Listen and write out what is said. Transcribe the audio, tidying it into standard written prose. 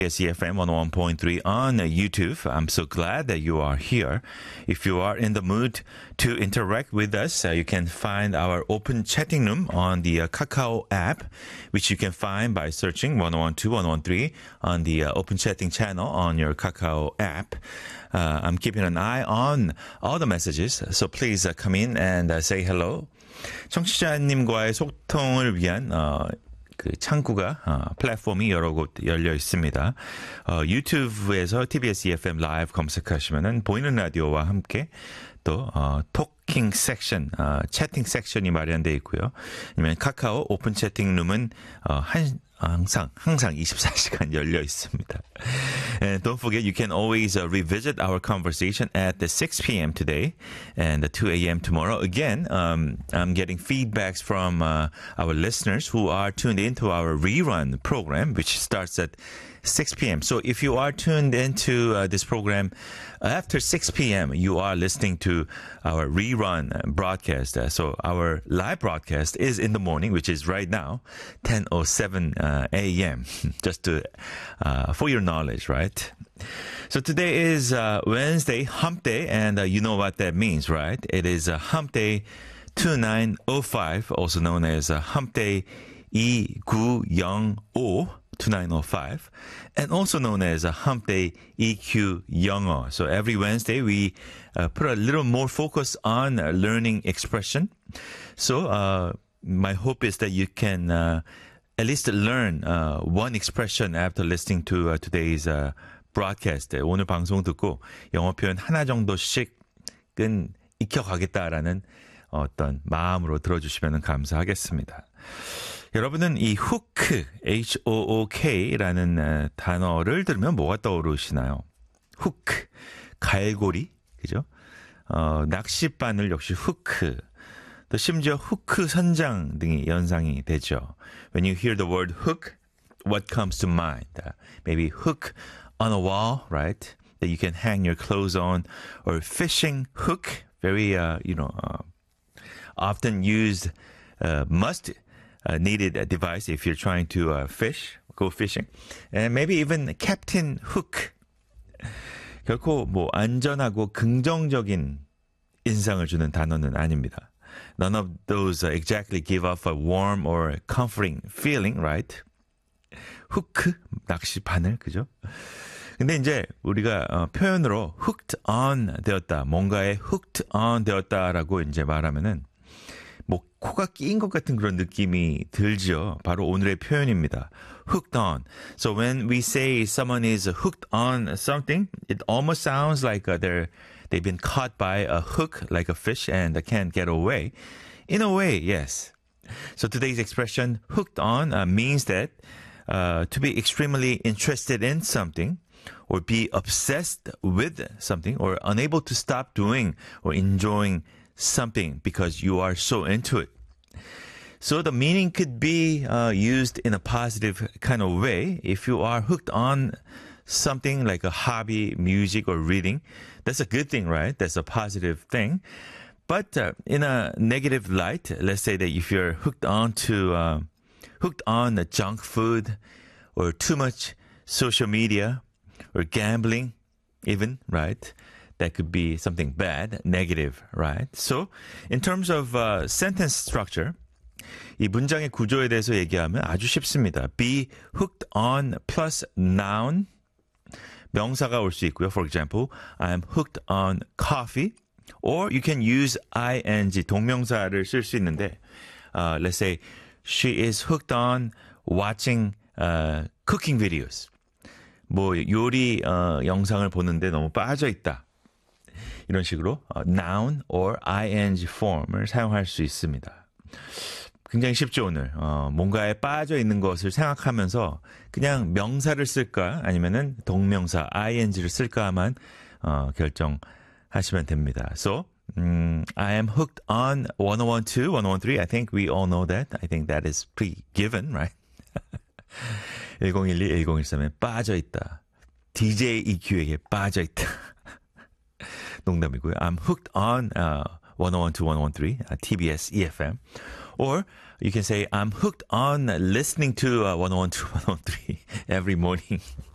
SEFM 101.3 on YouTube. I'm so glad that you are here. If you are in the mood to interact with us, you can find our open chatting room on the Kakao app, which you can find by searching 1012, 113 on the open chatting channel on your Kakao app. I'm keeping an eye on all the messages, so please come in and say hello. 청취자님과의 소통을 위한 그 창구가 플랫폼이 여러 곳 열려 있습니다. 유튜브에서 TBS EFM 라이브 검색하시면은 보이는 라디오와 함께 또 토킹 섹션, 채팅 섹션이 마련되어 있고요. 아니면 카카오 오픈 채팅룸은 항상 24시간 열려 있습니다. And don't forget, you can always revisit our conversation at the 6 p.m. today and the 2 a.m. tomorrow. Again, I'm getting feedbacks from our listeners who are tuned into our rerun program, which starts at 6 p.m. So if you are tuned into this program after 6 p.m., you are listening to our rerun broadcast. So our live broadcast is in the morning, which is right now, 10:07 a.m. Just to for your knowledge, right? So today is Wednesday, Hump Day, and you know what that means, right? It is Hump Day 2905, also known as Hump Day 2905. 2905, and also known as a Hump Day EQ 영어. So every Wednesday we put a little more focus on learning expression. So my hope is that you can at least learn one expression after listening to today's broadcast. 오늘 방송 듣고 영어 표현 하나 정도씩은 익혀가겠다라는 어떤 마음으로 들어주시면 감사하겠습니다. 여러분은 이 hook, H-O-O-K라는 단어를 들으면 뭐가 떠오르시나요? hook, 갈고리, 그죠? 낚싯바늘 역시 hook, 또 심지어 후크 선장 등이 연상이 되죠. When you hear the word hook, what comes to mind? Maybe hook on a wall, right? That you can hang your clothes on, or fishing hook, very, often used, needed device if you're trying to go fishing. And maybe even Captain Hook. 결코 뭐 안전하고 긍정적인 인상을 주는 단어는 아닙니다. None of those exactly give off a warm or comforting feeling, right? Hook, 낚시 바늘, 그죠? 근데 이제 우리가 표현으로 hooked on 되었다, 뭔가에 hooked on 되었다라고 이제 말하면은 뭐 코가 끼인 것 같은 그런 느낌이 들죠. 바로 오늘의 표현입니다. Hooked on. So when we say someone is hooked on something, it almost sounds like they've been caught by a hook, like a fish, and they can't get away. In a way, yes. So today's expression hooked on means that to be extremely interested in something, or be obsessed with something, or unable to stop doing or enjoying something because you are so into it. So the meaning could be used in a positive kind of way. If you are hooked on something like a hobby, music, or reading, that's a good thing, right? That's a positive thing. But in a negative light, let's say that if you're hooked on the junk food, or too much social media, or gambling even, right? That could be something bad, negative, right? So, in terms of sentence structure, 이 문장의 구조에 대해서 얘기하면 아주 쉽습니다. Be hooked on plus noun, 명사가 올 수 있고요. For example, I'm hooked on coffee. Or you can use ing, 동명사를 쓸 수 있는데, let's say, she is hooked on watching cooking videos. 뭐 요리 영상을 보는데 너무 빠져 있다. 이런 식으로 noun or ing form을 사용할 수 있습니다. 굉장히 쉽죠, 오늘. 뭔가에 빠져 있는 것을 생각하면서 그냥 명사를 쓸까 아니면은 동명사 ing를 쓸까만 결정하시면 됩니다. So, I am hooked on 1012, 1013. I think we all know that. I think that is pretty given, right? 1012, 1013에 빠져 있다. DJ EQ에게 빠져 있다. 농담이고요. I'm hooked on 1012, 1013, TBS EFM. Or you can say, I'm hooked on listening to 1012, 103 every morning.